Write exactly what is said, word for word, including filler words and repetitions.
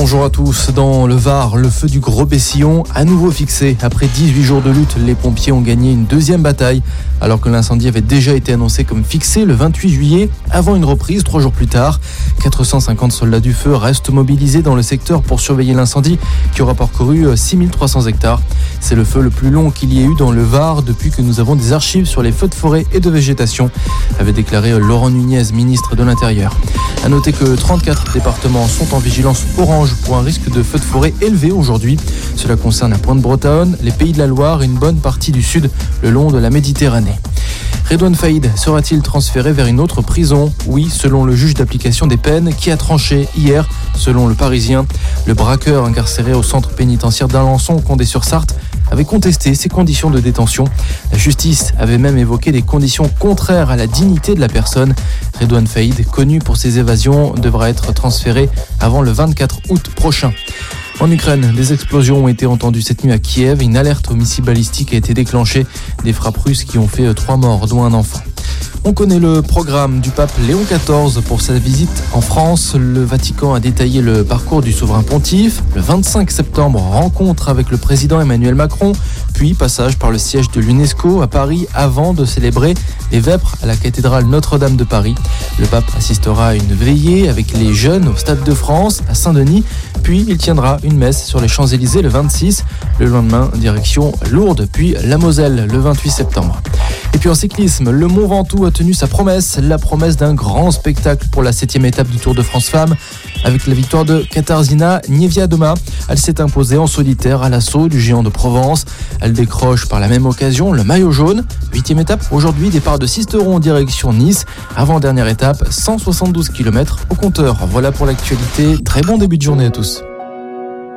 Bonjour à tous. Dans le Var, le feu du Gros Bessillon à nouveau fixé. Après dix-huit jours de lutte, les pompiers ont gagné une deuxième bataille, alors que l'incendie avait déjà été annoncé comme fixé le vingt-huit juillet, avant une reprise trois jours plus tard. quatre cent cinquante soldats du feu restent mobilisés dans le secteur pour surveiller l'incendie, qui aura parcouru six mille trois cents hectares. C'est le feu le plus long qu'il y ait eu dans le Var depuis que nous avons des archives sur les feux de forêt et de végétation, avait déclaré Laurent Nunez, ministre de l'Intérieur. À noter que trente-quatre départements sont en vigilance orange pour un risque de feu de forêt élevé aujourd'hui. Cela concerne la Pointe-Bretonne, les Pays de la Loire et une bonne partie du sud le long de la Méditerranée. Redouane Faïd sera-t-il transféré vers une autre prison ? Oui, selon le juge d'application des peines qui a tranché hier, selon le Parisien. Le braqueur incarcéré au centre pénitentiaire d'Alençon, Condé-sur-Sarthe, avait contesté ses conditions de détention. La justice avait même évoqué des conditions contraires à la dignité de la personne. Redouane Faïd, connu pour ses évasions, devra être transféré avant le vingt-quatre août prochain. En Ukraine, des explosions ont été entendues cette nuit à Kiev. Une alerte au missile balistique a été déclenchée. Des frappes russes qui ont fait trois morts, dont un enfant. On connaît le programme du pape Léon quatorze pour sa visite en France. Le Vatican a détaillé le parcours du souverain pontife. Le vingt-cinq septembre, rencontre avec le président Emmanuel Macron, puis passage par le siège de l'UNESCO à Paris avant de célébrer les vêpres à la cathédrale Notre-Dame de Paris. Le pape assistera à une veillée avec les jeunes au Stade de France à Saint-Denis, puis il tiendra une messe sur les Champs-Élysées le vingt-six. Le lendemain, direction Lourdes, puis la Moselle le vingt-huit septembre. Et puis en cyclisme, le Mont Ventoux a tenu sa promesse, la promesse d'un grand spectacle pour la septième étape du Tour de France Femmes. Avec la victoire de Katarzyna Niewiadoma, elle s'est imposée en solitaire à l'assaut du géant de Provence. Elle décroche par la même occasion le maillot jaune. Huitième étape, aujourd'hui, départ de Sisteron en direction Nice. Avant-dernière étape, cent soixante-douze kilomètres au compteur. Voilà pour l'actualité. Très bon début de journée à tous.